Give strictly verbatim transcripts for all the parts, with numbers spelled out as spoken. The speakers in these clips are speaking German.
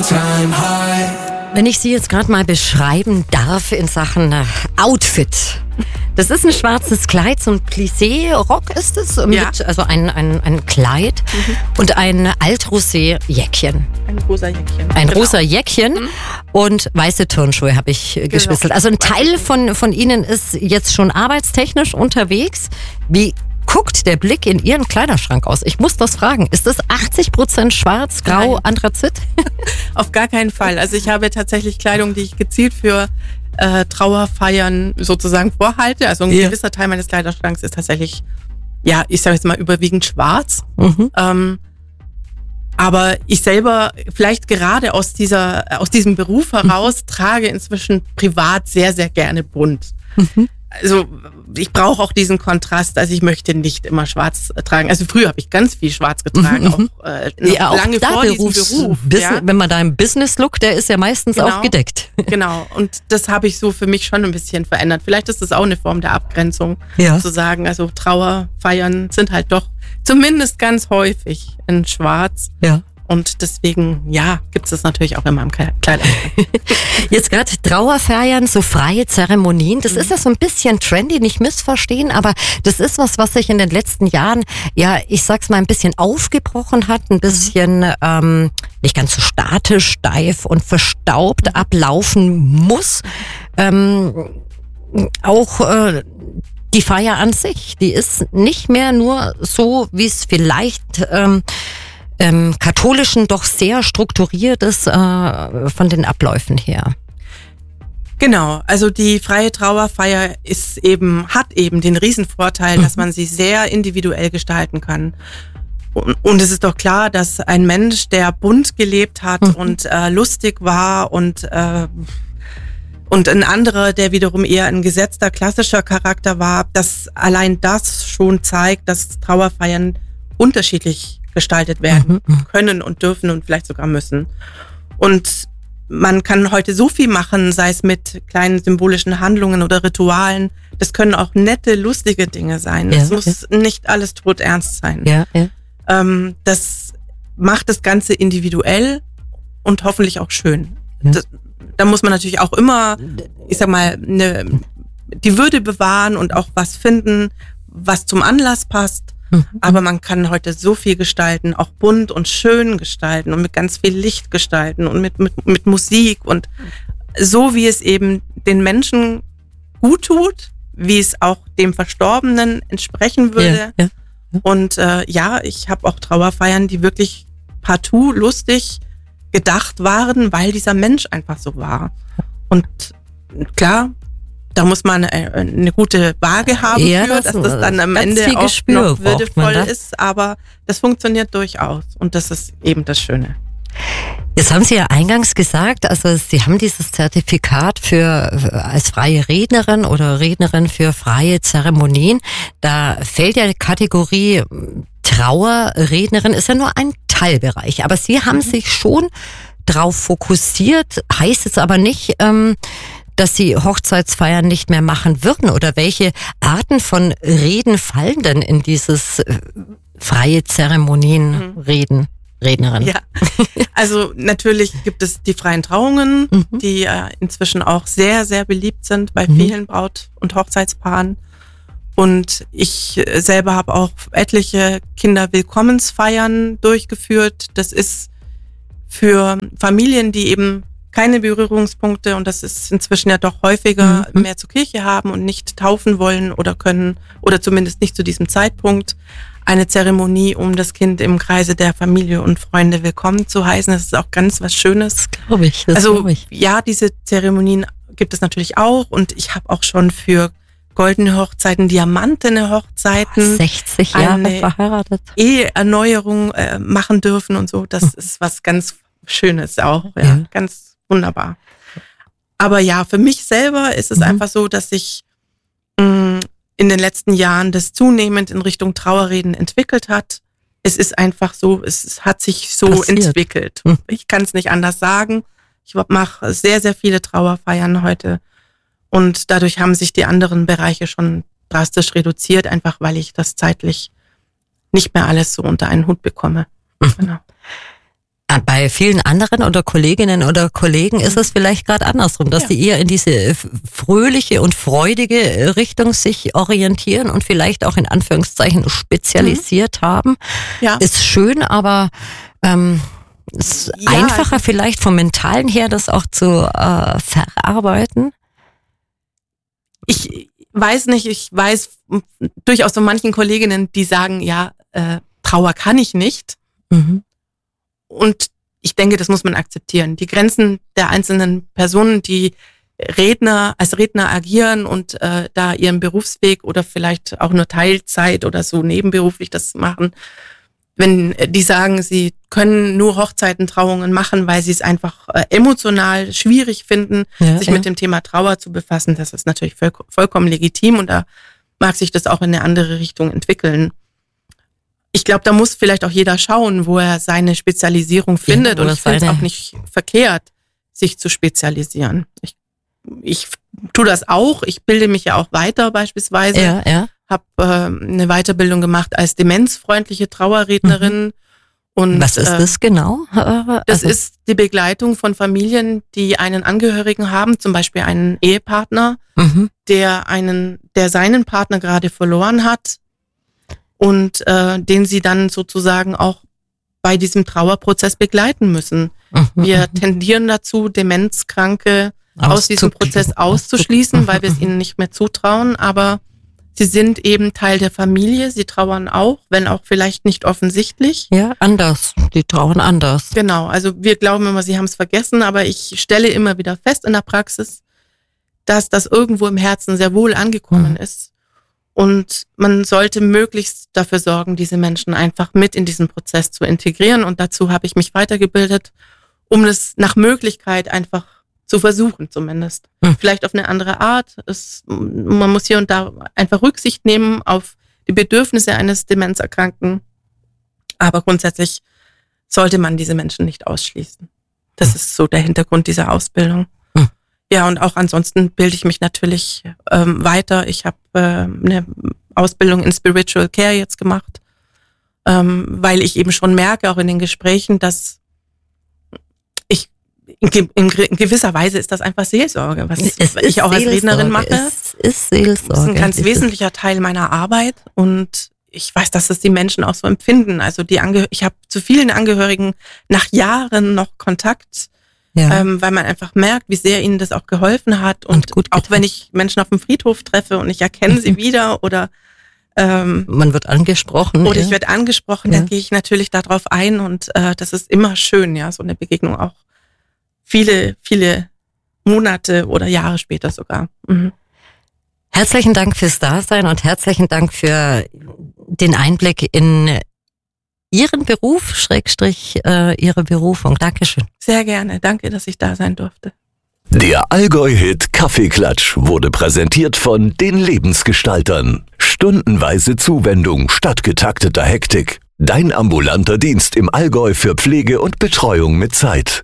all-time high. Wenn ich Sie jetzt gerade mal beschreiben darf in Sachen äh, Outfit. Das ist ein schwarzes Kleid, so ein Plissé-Rock ist es. Mit, Ja. Also ein, ein, ein Kleid Mhm. und ein Altrosé-Jäckchen. Ein rosa Jäckchen. Ein Genau. rosa Jäckchen Mhm. und weiße Turnschuhe habe ich äh, geschwistelt. Also ein Teil von, von Ihnen ist jetzt schon arbeitstechnisch unterwegs. Wie guckt der Blick in Ihren Kleiderschrank aus? Ich muss das fragen. Ist das achtzig Prozent schwarz, grau, Nein. Anthrazit? Auf gar keinen Fall. Also ich habe tatsächlich Kleidung, die ich gezielt für äh, Trauerfeiern sozusagen vorhalte. Also ein Ja. gewisser Teil meines Kleiderschranks ist tatsächlich, ja, ich sage jetzt mal überwiegend schwarz. Mhm. Ähm, aber ich selber, vielleicht gerade aus dieser, aus diesem Beruf heraus, trage inzwischen privat sehr, sehr gerne bunt. Mhm. Also ich brauche auch diesen Kontrast, also ich möchte nicht immer schwarz tragen. Also früher habe ich ganz viel schwarz getragen, Mhm, mhm. auch, äh, noch Ja, auch lange da vor diesem Berufs- Beruf. Business, Ja? Wenn man da im Business-Look, der ist ja meistens Genau. auch gedeckt. Genau, und das habe ich so für mich schon ein bisschen verändert. Vielleicht ist das auch eine Form der Abgrenzung, Ja. zu sagen, also Trauerfeiern sind halt doch zumindest ganz häufig in schwarz. Ja. Und deswegen, ja, gibt es das natürlich auch in meinem Kle- Kleiderschrank. Jetzt gerade Trauerfeiern, so freie Zeremonien, das ist ja so ein bisschen trendy, nicht missverstehen, aber das ist was, was sich in den letzten Jahren, ja, ich sag's mal, ein bisschen aufgebrochen hat, ein bisschen ähm, nicht ganz so statisch, steif und verstaubt ablaufen muss. Ähm, auch äh, die Feier an sich, die ist nicht mehr nur so, wie es vielleicht ähm, ähm, katholischen doch sehr strukturiert ist äh, von den Abläufen her. Genau, also die freie Trauerfeier ist eben, hat eben den Riesenvorteil, dass man sie sehr individuell gestalten kann. Und, und es ist doch klar, dass ein Mensch, der bunt gelebt hat Mhm. und äh, lustig war und äh, und ein anderer, der wiederum eher ein gesetzter, klassischer Charakter war, dass allein das schon zeigt, dass Trauerfeiern unterschiedlich gestaltet werden Mhm. können und dürfen und vielleicht sogar müssen. Und man kann heute so viel machen, sei es mit kleinen symbolischen Handlungen oder Ritualen. Das können auch nette, lustige Dinge sein. Ja, Es muss nicht alles todernst sein. Ja, ja. Ähm, das macht das Ganze individuell und hoffentlich auch schön. Ja. Das, da muss man natürlich auch immer, ich sag mal, ne, die Würde bewahren und auch was finden, was zum Anlass passt. Mhm. Aber man kann heute so viel gestalten, auch bunt und schön gestalten und mit ganz viel Licht gestalten und mit, mit, mit Musik und so, wie es eben den Menschen gut tut, wie es auch dem Verstorbenen entsprechen würde. Ja, ja. Und äh, ja, ich habe auch Trauerfeiern, die wirklich partout lustig gedacht waren, weil dieser Mensch einfach so war. Und klar, da muss man äh, eine gute Waage haben Ja, für, das- dass das dann am ganz Ende viel auch Gespür noch braucht man würdevoll da. ist. Aber das funktioniert durchaus. Und das ist eben das Schöne. Jetzt haben Sie ja eingangs gesagt, also Sie haben dieses Zertifikat für als freie Rednerin oder Rednerin für freie Zeremonien. Da fällt ja die Kategorie Trauerrednerin, ist ja nur ein Teilbereich. Aber Sie haben sich schon drauf fokussiert, heißt es aber nicht, ähm, dass Sie Hochzeitsfeiern nicht mehr machen würden? Oder welche Arten von Reden fallen denn in dieses äh, freie Zeremonien Reden? Rednerin. Ja, also natürlich gibt es die freien Trauungen, Mhm. die äh, inzwischen auch sehr, sehr beliebt sind bei Mhm. vielen Braut- und Hochzeitspaaren. Und ich äh, selber habe auch etliche Kinderwillkommensfeiern durchgeführt. Das ist für Familien, die eben keine Berührungspunkte, und das ist inzwischen ja doch häufiger, Mhm. mehr zur Kirche haben und nicht taufen wollen oder können, oder zumindest nicht zu diesem Zeitpunkt, eine Zeremonie, um das Kind im Kreise der Familie und Freunde willkommen zu heißen. Das ist auch ganz was Schönes. Glaube ich, das Also glaube ich. ja, diese Zeremonien gibt es natürlich auch, und ich habe auch schon für goldene Hochzeiten, diamantene Hochzeiten, sechzig Jahre eine verheiratet. Eheerneuerung äh, machen dürfen und so. Das ist was ganz Schönes auch, ja, Ja. ganz wunderbar. Aber ja, für mich selber ist es Mhm. einfach so, dass ich mh, in den letzten Jahren das zunehmend in Richtung Trauerreden entwickelt hat. Es ist einfach so, es hat sich so Passiert. entwickelt. Mhm. Ich kann es nicht anders sagen. Ich mache sehr, sehr viele Trauerfeiern heute. Und dadurch haben sich die anderen Bereiche schon drastisch reduziert, einfach weil ich das zeitlich nicht mehr alles so unter einen Hut bekomme. Genau. Bei vielen anderen oder Kolleginnen oder Kollegen ist es vielleicht gerade andersrum, dass ja. die eher in diese fröhliche und freudige Richtung sich orientieren und vielleicht auch in Anführungszeichen spezialisiert mhm. haben. Ja. Ist schön, aber ähm, ist ja, einfacher also vielleicht vom Mentalen her, das auch zu äh, verarbeiten. Ich weiß nicht, ich weiß durchaus von manchen Kolleginnen, die sagen, ja, äh, Trauer kann ich nicht. Mhm. Und ich denke, das muss man akzeptieren. Die Grenzen der einzelnen Personen, die Redner als Redner agieren und äh, da ihren Berufsweg oder vielleicht auch nur Teilzeit oder so nebenberuflich das machen, wenn die sagen, sie können nur Hochzeiten, Trauungen machen, weil sie es einfach äh, emotional schwierig finden, ja, sich ja. mit dem Thema Trauer zu befassen, das ist natürlich voll, vollkommen legitim und da mag sich das auch in eine andere Richtung entwickeln. Ich glaube, da muss vielleicht auch jeder schauen, wo er seine Spezialisierung findet. Ja, und ich finde es auch nicht verkehrt, sich zu spezialisieren. Ich, ich tue das auch. Ich bilde mich ja auch weiter beispielsweise. Ja, ja. Habe äh, eine Weiterbildung gemacht als demenzfreundliche Trauerrednerin. Mhm. Und, was ist das genau? Das also ist die Begleitung von Familien, die einen Angehörigen haben, zum Beispiel einen Ehepartner, mhm. der einen, der seinen Partner gerade verloren hat. Und äh, den sie dann sozusagen auch bei diesem Trauerprozess begleiten müssen. Mhm. Wir tendieren dazu, Demenzkranke aus diesem Prozess auszuschließen, weil wir es ihnen nicht mehr zutrauen. Aber sie sind eben Teil der Familie. Sie trauern auch, wenn auch vielleicht nicht offensichtlich. Ja, anders. Die trauern anders. Genau. Also wir glauben immer, sie haben es vergessen. Aber ich stelle immer wieder fest in der Praxis, dass das irgendwo im Herzen sehr wohl angekommen mhm. ist. Und man sollte möglichst dafür sorgen, diese Menschen einfach mit in diesen Prozess zu integrieren. Und dazu habe ich mich weitergebildet, um es nach Möglichkeit einfach zu versuchen zumindest. Mhm. Vielleicht auf eine andere Art. Es, man muss hier und da einfach Rücksicht nehmen auf die Bedürfnisse eines Demenzerkrankten. Aber grundsätzlich sollte man diese Menschen nicht ausschließen. Das mhm. ist so der Hintergrund dieser Ausbildung. Ja, und auch ansonsten bilde ich mich natürlich ähm, weiter. Ich habe äh, eine Ausbildung in Spiritual Care jetzt gemacht, ähm, weil ich eben schon merke, auch in den Gesprächen, dass ich in, ge- in gewisser Weise ist das einfach Seelsorge, was es ich auch als Rednerin mache. Es ist Seelsorge. Das ist ein ganz es wesentlicher ist. Teil meiner Arbeit und ich weiß, dass es die Menschen auch so empfinden. Also die Angeh- ich habe zu vielen Angehörigen nach Jahren noch Kontakt. Ja. Ähm, weil man einfach merkt, wie sehr ihnen das auch geholfen hat. Und, und gut auch wenn ich Menschen auf dem Friedhof treffe und ich erkenne sie wieder oder ähm, man wird angesprochen. Oder ja. ich werde angesprochen, ja. dann gehe ich natürlich darauf ein und äh, das ist immer schön, ja, so eine Begegnung auch viele, viele Monate oder Jahre später sogar. Mhm. Herzlichen Dank fürs Dasein und herzlichen Dank für den Einblick in Ihren Beruf, Schrägstrich, äh, Ihre Berufung. Dankeschön. Sehr gerne. Danke, dass ich da sein durfte. Der Allgäu-Hit Kaffeeklatsch wurde präsentiert von den Lebensgestaltern. Stundenweise Zuwendung statt getakteter Hektik. Dein ambulanter Dienst im Allgäu für Pflege und Betreuung mit Zeit.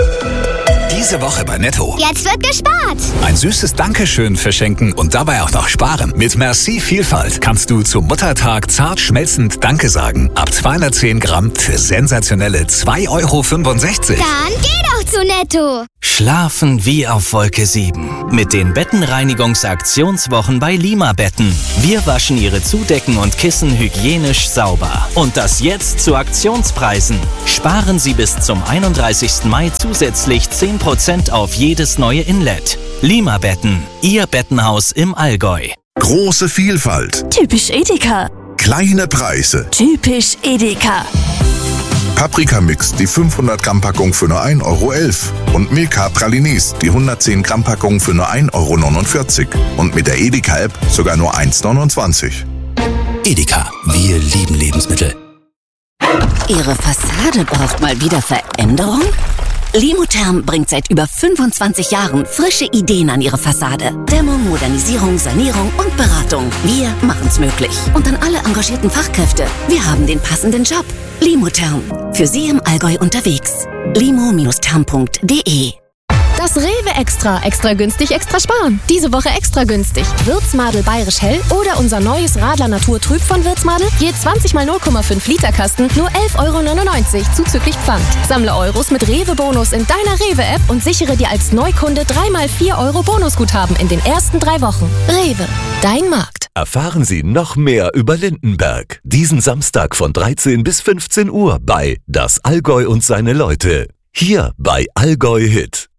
Diese Woche bei Netto. Jetzt wird gespart. Ein süßes Dankeschön verschenken und dabei auch noch sparen. Mit Merci Vielfalt kannst du zum Muttertag zart schmelzend Danke sagen. Ab zweihundertzehn Gramm für sensationelle zwei Euro fünfundsechzig. Dann geh doch zu Netto. Schlafen wie auf Wolke sieben. Mit den Bettenreinigungsaktionswochen bei Lima Betten. Wir waschen Ihre Zudecken und Kissen hygienisch sauber. Und das jetzt zu Aktionspreisen. Sparen Sie bis zum einunddreißigsten Mai zusätzlich zehn Prozent auf jedes neue Inlet. Lima Betten. Ihr Bettenhaus im Allgäu. Große Vielfalt. Typisch Edeka. Kleine Preise. Typisch Edeka. Paprika-Mix, die fünfhundert Gramm Packung für nur ein Euro elf. Und Milka Pralinis, die hundertzehn Gramm Packung für nur ein Euro neunundvierzig. Und mit der Edeka-App sogar nur eins neunundzwanzig. Edeka, wir lieben Lebensmittel. Ihre Fassade braucht mal wieder Veränderung? Limotherm bringt seit über fünfundzwanzig Jahren frische Ideen an Ihre Fassade. Dämmung, Modernisierung, Sanierung und Beratung. Wir machen's möglich. Und an alle engagierten Fachkräfte. Wir haben den passenden Job. Limotherm. Für Sie im Allgäu unterwegs. limo Bindestrich therm punkt de Das Rewe Extra. Extra günstig, extra sparen. Diese Woche extra günstig. Wirtsmadel Bayerisch Hell oder unser neues Radler Natur Trüb von Wirtsmadel. Je zwanzig mal null Komma fünf Liter Kasten, nur elf Euro neunundneunzig zuzüglich Pfand. Sammle Euros mit Rewe-Bonus in deiner Rewe-App und sichere dir als Neukunde drei mal vier Euro Bonusguthaben in den ersten drei Wochen. Rewe, dein Markt. Erfahren Sie noch mehr über Lindenberg. Diesen Samstag von dreizehn bis fünfzehn Uhr bei Das Allgäu und seine Leute. Hier bei Allgäu Hit.